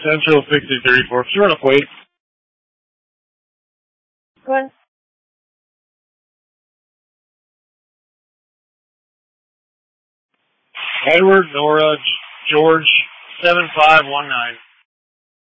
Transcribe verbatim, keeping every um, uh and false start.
Central sixty thirty-four. Sure enough, wait. Go ahead. Edward, Nora, George, seven five one nine.